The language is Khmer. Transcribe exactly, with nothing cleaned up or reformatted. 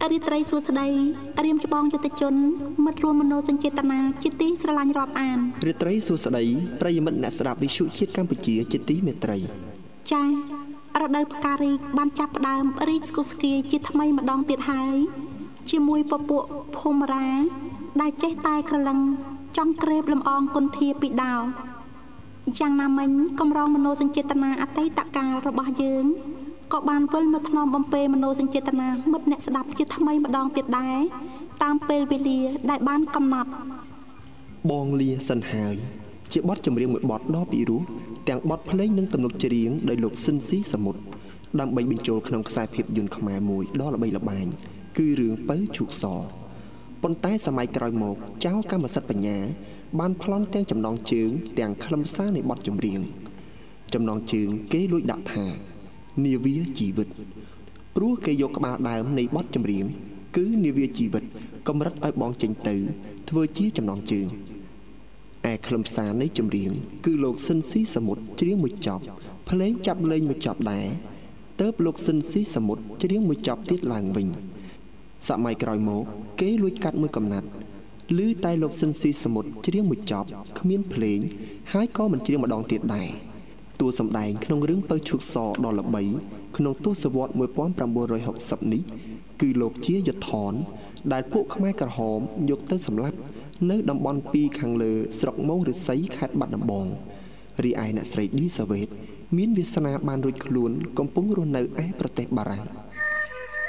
រីត្រីសួស្តីរៀមច្បងយុទ្ធជនមិត្តរួមមនោសញ្ចេតនាជាទីស្រឡាញ់រាប់អានរីត្រីសួស្តីប្រិយមិត្តអ្នកស្ដាប់វិទ្យុជាតិកម្ពុជាជាទីមេត្រីចា៎រដូវផ្ការីកបានចាប់ផ្ដើមរីកស្គុះស្គាយជាថ្មីម្ដងទៀតហើយជាមួយពពួកភូមិរាដែលចេះតែក្រឡឹងចង់ក្រេបលំអងគុន្ធាពីដោយ៉ាងណាមិញកម្រងមនោសញ្ចេតនាអតីតកាលរបស់យើងក៏បានវិលមកថ្នមបំពេមនោសញ្ចេតនាមិត្តអ្នកស្ដាប់ជាថ្មីម្ដងទៀតដែរតាមពេលវេលាដែលបានកំណត់បងលាសិនហើយជាបទចម្រៀងមួយបទដ៏ពិរោះទាំងបទភ្លេងនិងទំនុកច្រៀងដោយលោកស៊ិនស៊ីសមុទ្រដើម្បីបញ្ចូលក្នុងខ្សែភាពយន្តខ្មែរមួយដ៏ល្បីល្បាញគឺរឿងពៅឈូកសប៉ុន្តែសម័យក្រោយមកចៅកម្មសិទ្ធិបញ្ញាបានប្លន់ទាំងចំណងជើងទាំងខ្លឹមសារនៃបទចម្រៀងចំណងជើងគេលួចដាក់ថានាវាជីវិតព្រោះគេយកក្បាលដើមនៃបទចម្រៀងគឺនាវាជីវិតកម្រិតឲ្យបងចេញទៅធ្វើជាចំណងជើងឯខ្លឹមសារនៃចម្រៀងគឺលោកស៊ិនស៊ីសមុទ្រច្រៀងមួយចប់ភ្លេងចាប់លេងមួយចប់ដែរទើបលោកស៊ិនស៊ីសមុទ្រច្រៀងមួយចប់ទៀតឡើងវិញសម័យក្រោយមកគេលួចកាត់មួយកំណាត់ឮតែលោកស៊ិនស៊ីសមុទ្រច្រៀងមួយចប់គ្មានភ្លេងហើយក៏មិនច្រៀងម្ដងទៀតដែរតួសម្ដែងក្នុងរឿងពៅឈូកសដ៏ល្បីក្នុងទសវត្សរ៍មួយពាន់ប្រាំបួនរយហុកសិបនេះគឺលោកជាយុទ្ធថនដែលពួកខ្មែរក្រហមយកទៅសម្លាប់នៅតំបន់ពីរខាងលើស្រុកមោងឫស្សីខេត្តបាត់ដំបងរីឯអ្នកស្រីឌីសាវ៉េតមានវាសនាបានរួចខ្លួនកំពុងរស់នៅឯប្រទេសបារាំង